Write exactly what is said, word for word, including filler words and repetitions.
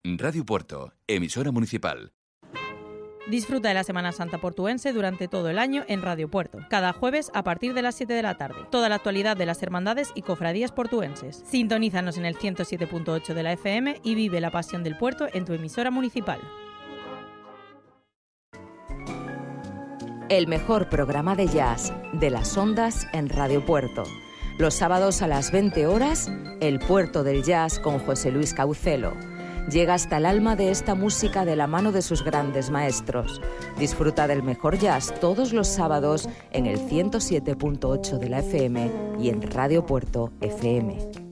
Radio Puerto, emisora municipal. Disfruta de la Semana Santa portuense durante todo el año en Radio Puerto, cada jueves a partir de las siete de la tarde. Toda la actualidad de las hermandades y cofradías portuenses. Sintonízanos en el ciento siete punto ocho de la F M y vive la pasión del puerto en tu emisora municipal. El mejor programa de jazz de las ondas en Radio Puerto. Los sábados a las veinte horas, El Puerto del Jazz con José Luis Caucelo. Llega hasta el alma de esta música de la mano de sus grandes maestros. Disfruta del mejor jazz todos los sábados en el ciento siete punto ocho de la F M y en Radio Puerto F M.